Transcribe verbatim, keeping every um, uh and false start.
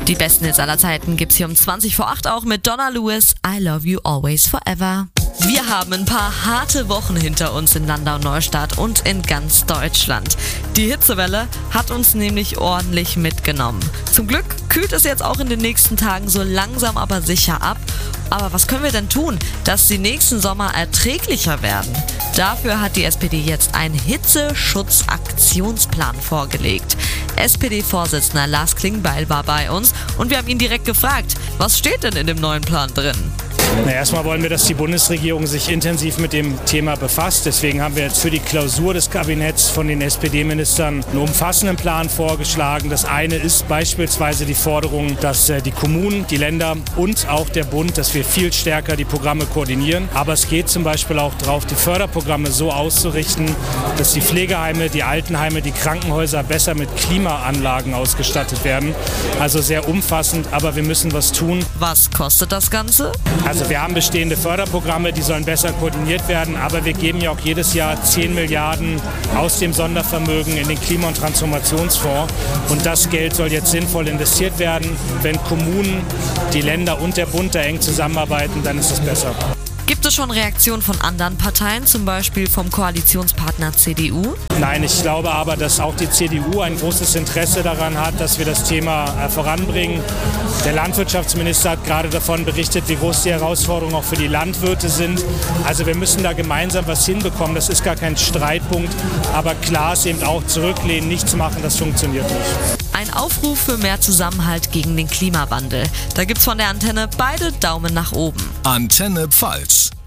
Die besten Hits aller Zeiten gibt's hier um zwanzig vor acht auch mit Donna Lewis, I Love You Always Forever. Wir haben ein paar harte Wochen hinter uns in Landau-Neustadt und in ganz Deutschland. Die Hitzewelle hat uns nämlich ordentlich mitgenommen. Zum Glück kühlt es jetzt auch in den nächsten Tagen so langsam aber sicher ab. Aber was können wir denn tun, dass die nächsten Sommer erträglicher werden? Dafür hat die S P D jetzt einen Hitzeschutzaktionsplan vorgelegt. S P D-Vorsitzender Lars Klingbeil war bei uns und wir haben ihn direkt gefragt, was steht denn in dem neuen Plan drin? Na, erstmal wollen wir, dass die Bundesregierung sich intensiv mit dem Thema befasst. Deswegen haben wir jetzt für die Klausur des Kabinetts von den S P D-Ministern einen umfassenden Plan vorgeschlagen. Das eine ist beispielsweise die Forderung, dass äh, die Kommunen, die Länder und auch der Bund, dass wir viel stärker die Programme koordinieren. Aber es geht zum Beispiel auch darauf, die Förderprogramme so auszurichten, dass die Pflegeheime, die Altenheime, die Krankenhäuser besser mit Klimaanlagen ausgestattet werden. Also sehr umfassend, aber wir müssen was tun. Was kostet das Ganze? Also wir haben bestehende Förderprogramme, die sollen besser koordiniert werden, aber wir geben ja auch jedes Jahr zehn Milliarden aus dem Sondervermögen in den Klima- und Transformationsfonds und das Geld soll jetzt sinnvoll investiert werden. Wenn Kommunen, die Länder und der Bund da eng zusammenarbeiten, dann ist es besser. Gibt es schon Reaktionen von anderen Parteien, zum Beispiel vom Koalitionspartner C D U? Nein, ich glaube aber, dass auch die C D U ein großes Interesse daran hat, dass wir das Thema äh, voranbringen. Der Landwirtschaftsminister hat gerade davon berichtet, wie groß die Herausforderungen auch für die Landwirte sind. Also wir müssen da gemeinsam was hinbekommen. Das ist gar kein Streitpunkt, aber klar ist eben auch zurücklehnen, nichts machen, das funktioniert nicht. Ein Aufruf für mehr Zusammenhalt gegen den Klimawandel. Da gibt's von der Antenne beide Daumen nach oben. Antenne Pfalz.